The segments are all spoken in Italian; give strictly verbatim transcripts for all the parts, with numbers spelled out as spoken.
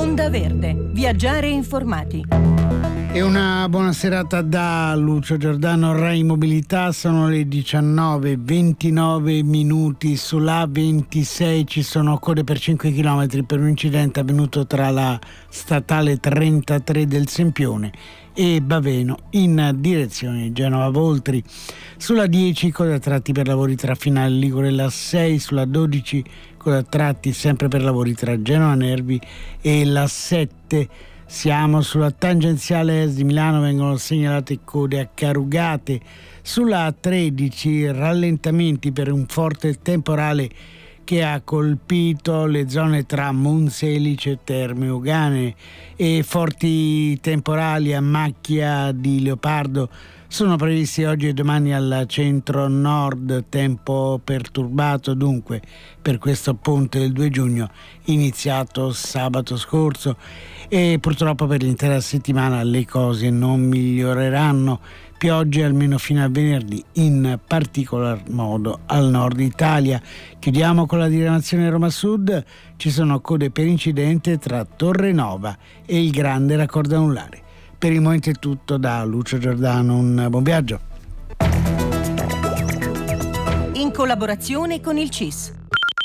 Onda Verde, viaggiare informati. E una buona serata da Lucio Giordano, Rai Mobilità. Sono le diciannove e ventinove minuti. Sull'A ventisei ci sono code per cinque chilometri per un incidente avvenuto tra la statale trentatré del Sempione e Baveno in direzione Genova-Voltri. Sulla dieci coda tratti per lavori tra Finale Ligure e la sei, sulla dodici coda tratti sempre per lavori tra Genova Nervi e la sette. Siamo sulla tangenziale est di Milano, vengono segnalate code a Carugate. Sulla tredici rallentamenti per un forte temporale che ha colpito le zone tra Monselice, Terme Ugane, e forti temporali a macchia di leopardo sono previsti oggi e domani al centro-nord, tempo perturbato dunque per questo ponte del due giugno iniziato sabato scorso, e purtroppo per l'intera settimana le cose non miglioreranno. Piogge almeno fino a venerdì, in particolar modo al nord Italia. Chiudiamo con la diramazione Roma Sud. Ci sono code per incidente tra Torre Nova e il Grande Raccordo Anulare. Per il momento è tutto da Lucio Giordano, un buon viaggio. In collaborazione con il C I S.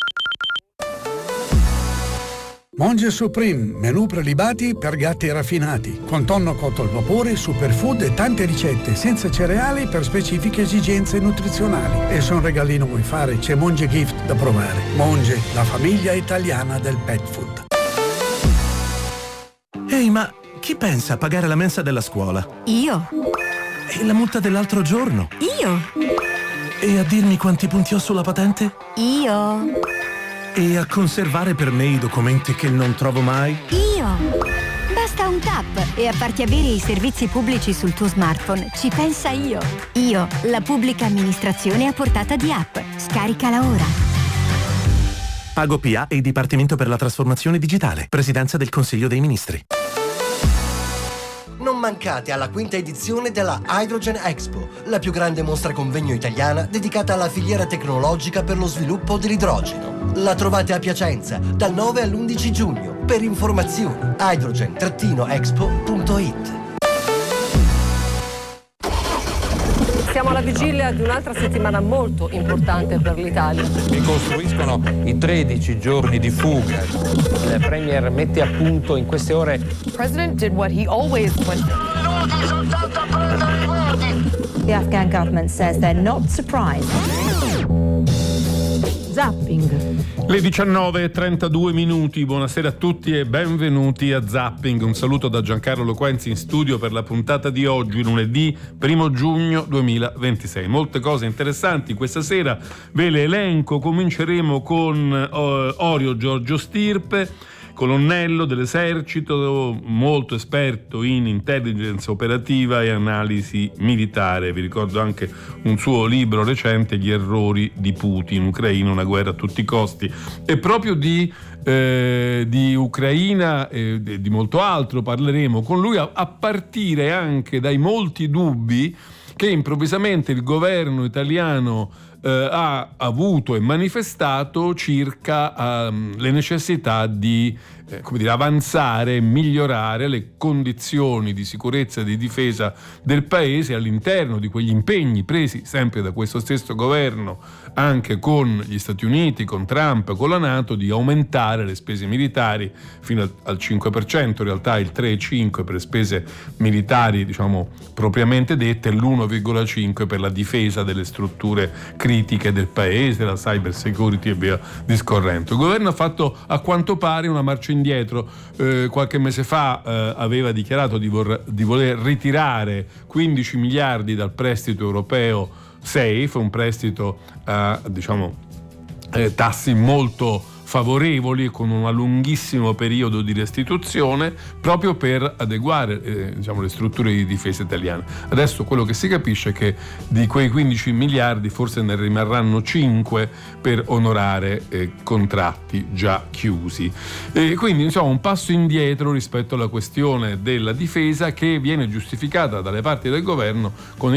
Monge Supreme, menù prelibati per gatti raffinati, con tonno cotto al vapore, superfood e tante ricette senza cereali per specifiche esigenze nutrizionali. E se un regalino vuoi fare, c'è Monge Gift da provare. Monge, la famiglia italiana del pet food. Ehi, ma chi pensa a pagare la mensa della scuola? Io. E la multa dell'altro giorno? Io. E a dirmi quanti punti ho sulla patente? Io. E a conservare per me i documenti che non trovo mai? Io. Basta un tap e a farti avere i servizi pubblici sul tuo smartphone. Ci pensa Io. Io, la pubblica amministrazione a portata di app. Scaricala ora. Pago P A e Dipartimento per la Trasformazione Digitale. Presidenza del Consiglio dei Ministri. Non mancate alla quinta edizione della Hydrogen Expo, la più grande mostra convegno italiana dedicata alla filiera tecnologica per lo sviluppo dell'idrogeno. La trovate a Piacenza dal nove all'undici giugno. Per informazioni hydrogen expo punto it. Siamo alla vigilia di un'altra settimana molto importante per l'Italia. Ricostruiscono i tredici giorni di fuga. Il Premier mette a punto in queste ore. The President did what he always would. The Afghan government says they're not surprised. Zapping. Le diciannove e trentadue minuti, buonasera a tutti e benvenuti a Zapping. Un saluto da Giancarlo Loquenzi in studio per la puntata di oggi, lunedì primo giugno duemilaventisei. Molte cose interessanti questa sera, ve le elenco. Cominceremo con uh, Orio Giorgio Stirpe, colonnello dell'esercito, molto esperto in intelligence operativa e analisi militare. Vi ricordo anche un suo libro recente, Gli errori di Putin, Ucraina, una guerra a tutti i costi. E proprio di, eh, di Ucraina e di molto altro parleremo con lui, a, a partire anche dai molti dubbi che improvvisamente il governo italiano eh, ha avuto e manifestato circa um, le necessità di eh, come dire, avanzare e migliorare le condizioni di sicurezza e di difesa del paese all'interno di quegli impegni presi sempre da questo stesso governo, anche con gli Stati Uniti, con Trump, con la NATO, di aumentare le spese militari fino al, al cinque per cento, in realtà il tre virgola cinque per cento per spese militari, diciamo propriamente dette, e l'uno virgola cinque per cento per la difesa delle strutture critiche del paese, la cyber security e via discorrendo. Il governo ha fatto a quanto pare una marcia indietro. Eh, qualche mese fa eh, aveva dichiarato di, vor- di voler ritirare quindici miliardi dal prestito europeo SAFE, un prestito a eh, diciamo eh, tassi molto favorevoli, con un lunghissimo periodo di restituzione, proprio per adeguare eh, diciamo, le strutture di difesa italiane. Adesso quello che si capisce è che di quei quindici miliardi forse ne rimarranno cinque per onorare eh, contratti già chiusi. E quindi insomma un passo indietro rispetto alla questione della difesa, che viene giustificata dalle parti del governo con